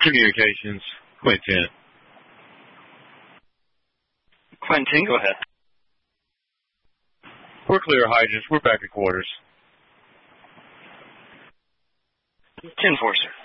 Communications, Quentin. Quentin, go ahead. We're clear, Hydras. We're back at quarters. 10-4, sir.